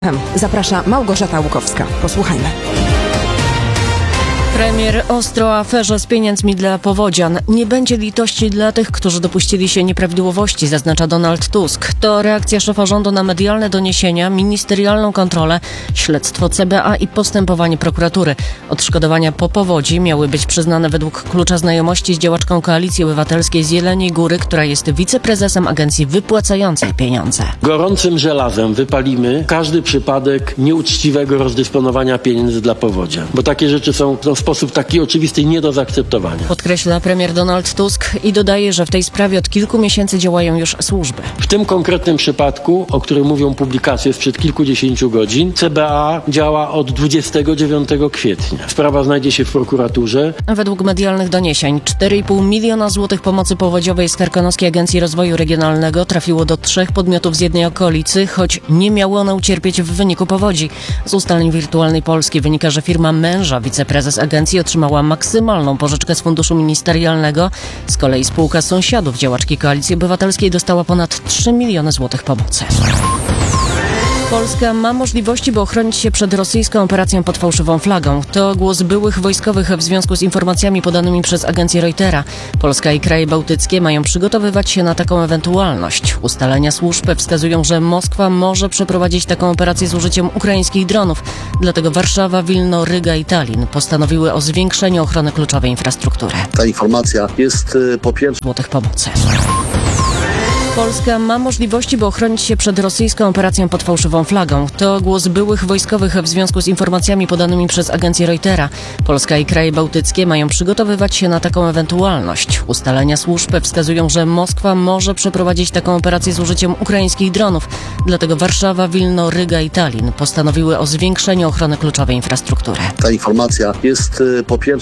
Zaprasza Małgorzata Łukowska. Posłuchajmy. Premier ostro o aferze z pieniędzmi dla powodzian. Nie będzie litości dla tych, którzy dopuścili się nieprawidłowości, zaznacza Donald Tusk. To reakcja szefa rządu na medialne doniesienia, ministerialną kontrolę, śledztwo CBA i postępowanie prokuratury. Odszkodowania po powodzi miały być przyznane według klucza znajomości z działaczką Koalicji Obywatelskiej z Jeleniej Góry, która jest wiceprezesem agencji wypłacającej pieniądze. Gorącym żelazem wypalimy każdy przypadek nieuczciwego rozdysponowania pieniędzy dla powodzian, bo takie rzeczy są w sposób taki oczywisty nie do zaakceptowania. Podkreśla premier Donald Tusk i dodaje, że w tej sprawie od kilku miesięcy działają już służby. W tym konkretnym przypadku, o którym mówią publikacje sprzed kilkudziesięciu godzin, CBA działa od 29 kwietnia. Sprawa znajdzie się w prokuraturze. Według medialnych doniesień 4,5 miliona złotych pomocy powodziowej z Karkonoskiej Agencji Rozwoju Regionalnego trafiło do 3 podmiotów z jednej okolicy, choć nie miały one ucierpieć w wyniku powodzi. Z ustaleń Wirtualnej Polski wynika, że firma męża wiceprezes agencji otrzymała maksymalną pożyczkę z funduszu ministerialnego. Z kolei spółka sąsiadów działaczki Koalicji Obywatelskiej dostała ponad 3 miliony złotych pomocy. Polska ma możliwości, by ochronić się przed rosyjską operacją pod fałszywą flagą. To głos byłych wojskowych w związku z informacjami podanymi przez agencję Reutera. Polska i kraje bałtyckie mają przygotowywać się na taką ewentualność. Ustalenia służb wskazują, że Moskwa może przeprowadzić taką operację z użyciem ukraińskich dronów. Dlatego Warszawa, Wilno, Ryga i Tallin postanowiły o zwiększeniu ochrony kluczowej infrastruktury. Ta informacja jest po pierwsze Złotych pomocy. Polska ma możliwości, by ochronić się przed rosyjską operacją pod fałszywą flagą. To głos byłych wojskowych w związku z informacjami podanymi przez agencję Reutera. Polska i kraje bałtyckie mają przygotowywać się na taką ewentualność. Ustalenia służb wskazują, że Moskwa może przeprowadzić taką operację z użyciem ukraińskich dronów. Dlatego Warszawa, Wilno, Ryga i Tallin postanowiły o zwiększeniu ochrony kluczowej infrastruktury. ta informacja jest po pierwsze